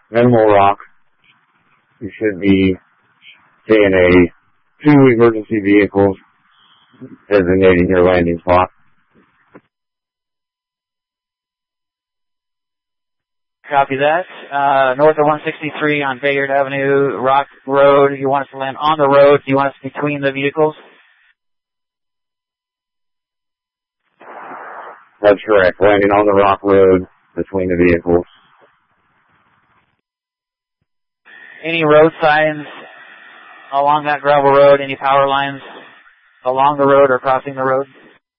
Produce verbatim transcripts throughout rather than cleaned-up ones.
minimal rock. You should be seeing a two emergency vehicles designating your landing spot. Copy that. Uh, north of one sixty-three on Bayard Avenue, Rock Road. You want us to land on the road? Do you want us between the vehicles? That's correct. Landing on the Rock Road between the vehicles. Any road signs along that gravel road? Any power lines along the road or crossing the road?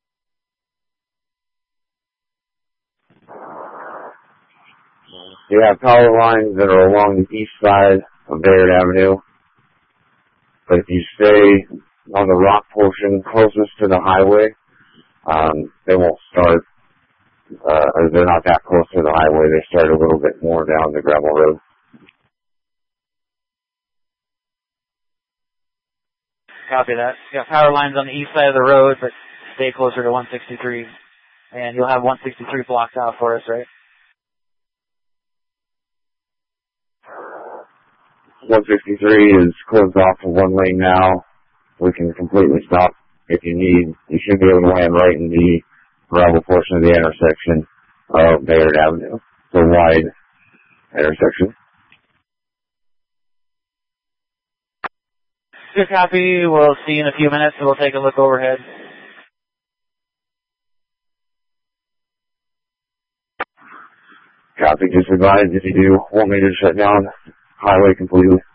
You have power lines that are along the east side of Bayard Avenue. But if you stay on the rock portion closest to the highway, um, they won't start, uh, or they're not that close to the highway. They start a little bit more down the gravel road. Copy that. You got power lines on the east side of the road, but stay closer to one sixty-three. And you'll have one sixty-three blocked out for us, right? one sixty-three is closed off for one lane now. We can completely stop if you need. You should be able to land right in the gravel portion of the intersection of Bayard Avenue. It's a wide intersection. Good copy. We'll see you in a few minutes, and we'll take a look overhead. Copy. Just advise if you do want me to shut down highway completely.